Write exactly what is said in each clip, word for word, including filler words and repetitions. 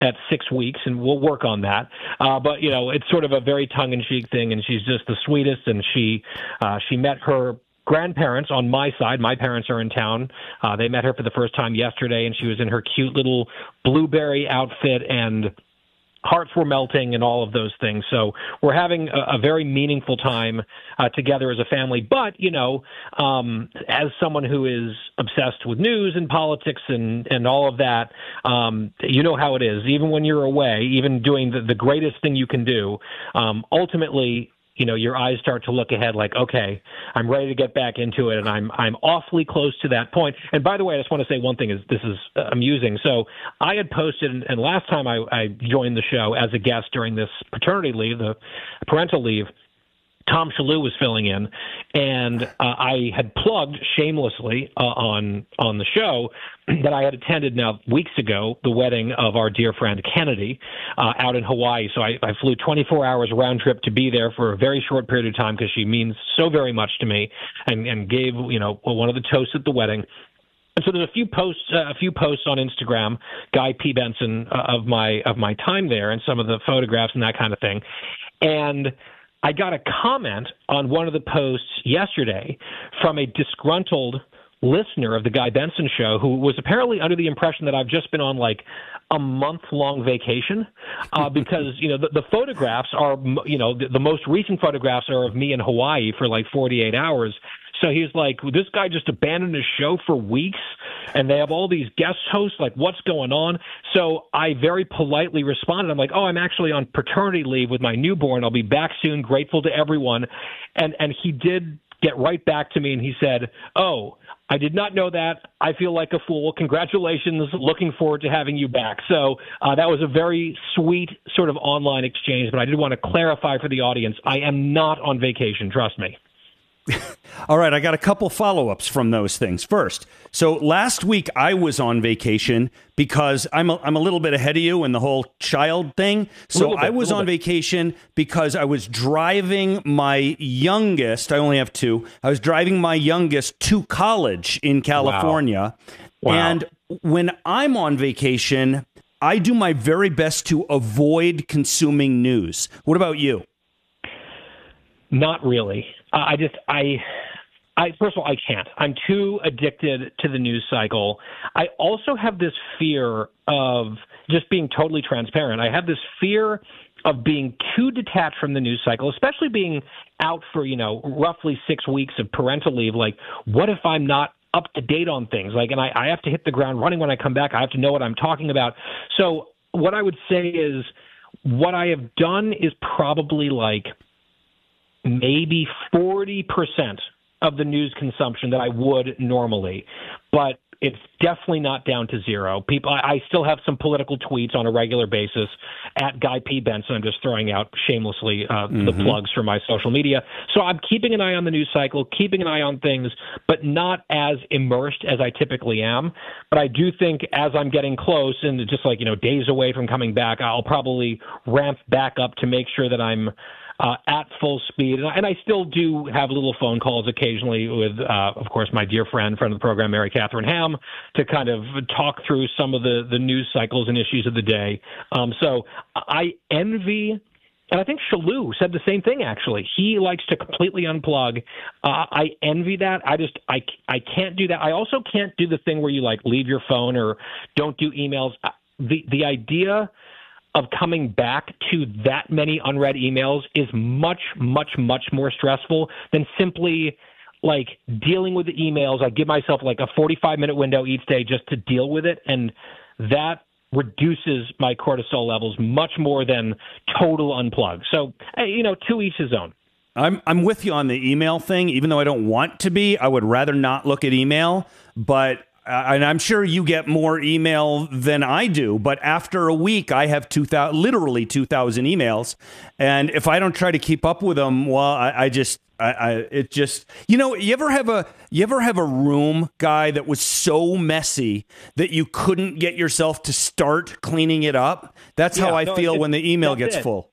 at six weeks, and we'll work on that. Uh, but, you know, it's sort of a very tongue-in-cheek thing, and she's just the sweetest, and she uh, she met her grandparents on my side. My parents are in town. Uh, they met her for the first time yesterday, and she was in her cute little blueberry outfit, and hearts were melting and all of those things. So we're having a, a very meaningful time uh, together as a family. But, you know, um, as someone who is obsessed with news and politics and, and all of that, um, you know how it is. Even when you're away, even doing the, the greatest thing you can do, um, ultimately, you know, your eyes start to look ahead like, okay, I'm ready to get back into it, and I'm I'm awfully close to that point. And by the way, I just want to say one thing is this is uh, amusing. So I had posted, and last time I, I joined the show as a guest during this paternity leave, the parental leave, Tom Shalhoub was filling in, and uh, I had plugged shamelessly uh, on on the show that I had attended now weeks ago the wedding of our dear friend Kennedy uh, out in Hawaii. So I, I flew twenty-four hours round trip to be there for a very short period of time because she means so very much to me, and, and gave you know one of the toasts at the wedding. And so there's a few posts, uh, a few posts on Instagram, Guy P. Benson uh, of my of my time there, and some of the photographs and that kind of thing, and I got a comment on one of the posts yesterday from a disgruntled listener of the Guy Benson Show who was apparently under the impression that I've just been on like a month-long vacation uh, because, you know, the, the photographs are, you know, the, the most recent photographs are of me in Hawaii for like forty-eight hours. So he's like, this guy just abandoned his show for weeks, and they have all these guest hosts. Like, what's going on? So I very politely responded. I'm like, oh, I'm actually on paternity leave with my newborn. I'll be back soon. Grateful to everyone. And and he did get right back to me, and he said, oh, I did not know that. I feel like a fool. Congratulations. Looking forward to having you back. So uh, that was a very sweet sort of online exchange, but I did want to clarify for the audience, I am not on vacation. Trust me. All right, I got a couple follow-ups from those things. First, so last week I was on vacation because I'm a, I'm a little bit ahead of you in the whole child thing. So bit, I was on bit. vacation because I was driving my youngest, I only have two, I was driving my youngest to college in California. Wow. Wow. And when I'm on vacation, I do my very best to avoid consuming news. What about you? Not really. Uh, I just, I, I, first of all, I can't. I'm too addicted to the news cycle. I also have this fear of just being totally transparent. I have this fear of being too detached from the news cycle, especially being out for, you know, roughly six weeks of parental leave. Like, what if I'm not up to date on things? Like, and I, I have to hit the ground running when I come back. I have to know what I'm talking about. So what I would say is what I have done is probably like maybe forty percent of the news consumption that I would normally, but it's definitely not down to zero. People, I, I still have some political tweets on a regular basis at Guy P. Benson. I'm just throwing out shamelessly uh, mm-hmm. the plugs for my social media. So I'm keeping an eye on the news cycle, keeping an eye on things, but not as immersed as I typically am. But I do think as I'm getting close and just like, you know, days away from coming back, I'll probably ramp back up to make sure that I'm Uh, at full speed. And I, and I still do have little phone calls occasionally with, uh, of course, my dear friend, friend of the program, Mary Catherine Ham, to kind of talk through some of the, the news cycles and issues of the day. Um, so I envy, and I think Shalhoub said the same thing, actually. He likes to completely unplug. Uh, I envy that. I just, I, I can't do that. I also can't do the thing where you, like, leave your phone or don't do emails. The, the idea of coming back to that many unread emails is much, much, much more stressful than simply like dealing with the emails. I give myself like a forty-five minute window each day just to deal with it. And that reduces my cortisol levels much more than total unplug. So, you know, to each his own. I'm I'm with you on the email thing. Even though I don't want to be, I would rather not look at email, but Uh, and I'm sure you get more email than I do, but after a week, I have two thousand, literally two thousand emails. And if I don't try to keep up with them, well, I, I just, I, I, it just, you know, you ever have a, you ever have a room, Guy, that was so messy that you couldn't get yourself to start cleaning it up? That's yeah, how I no, feel it, when the email gets it. full.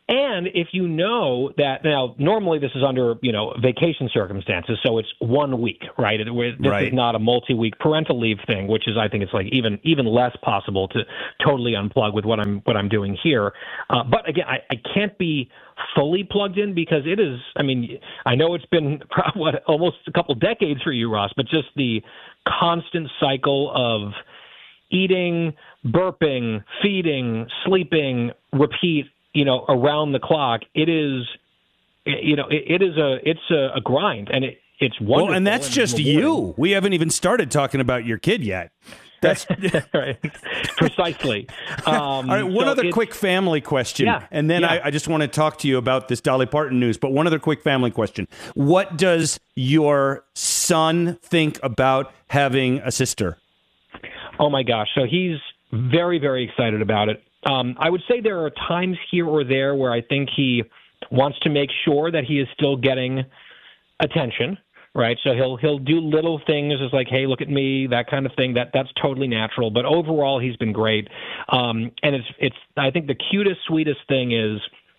And if you know that now, normally this is under, you know, vacation circumstances, so it's one week, right? It, this right. is not a multi-week parental leave thing, which is, I think, it's like even even less possible to totally unplug with what I'm what I'm doing here. Uh, but again, I, I can't be fully plugged in because it is. I mean, I know it's been what almost a couple decades for you, Ross, but just the constant cycle of eating, burping, feeding, sleeping, repeat, you know, around the clock. It is, you know, it, it is a, it's a, a grind, and it, it's wonderful. Well, and that's just you. We haven't even started talking about your kid yet. That's right. Precisely. Um, All right. One so other quick family question, yeah, and then yeah. I, I just want to talk to you about this Dolly Parton news. But one other quick family question: what does your son think about having a sister? Oh my gosh! So he's very, very excited about it. Um, I would say there are times here or there where I think he wants to make sure that he is still getting attention. Right, so he'll he'll do little things as like, hey, look at me, that kind of thing. That that's totally natural. But overall, he's been great. Um, and it's it's I think the cutest, sweetest thing is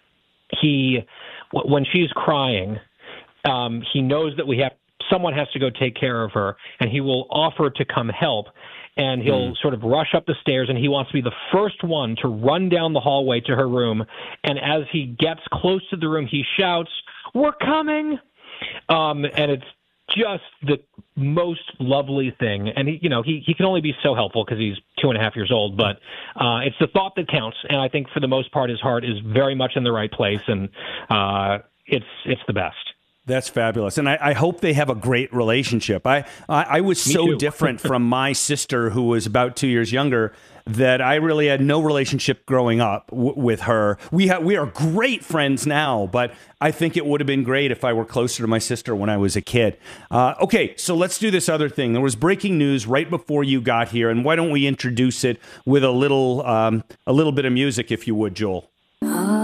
he when she's crying, um, he knows that we have someone has to go take care of her, and he will offer to come help. And he'll mm. sort of rush up the stairs, and he wants to be the first one to run down the hallway to her room. And as he gets close to the room, he shouts, "We're coming!" Um, and it's just the most lovely thing. And he, you know, he, he can only be so helpful because he's two and a half years old, but uh, it's the thought that counts. And I think for the most part, his heart is very much in the right place, and uh, it's, it's the best. That's fabulous. And I, I hope they have a great relationship. I, I, I was Me so too. different from my sister, who was about two years younger, that I really had no relationship growing up w- with her. We ha- we are great friends now, but I think it would have been great if I were closer to my sister when I was a kid. Uh, okay, so let's do this other thing. There was breaking news right before you got here, and why don't we introduce it with a little um, a little bit of music, if you would, Joel?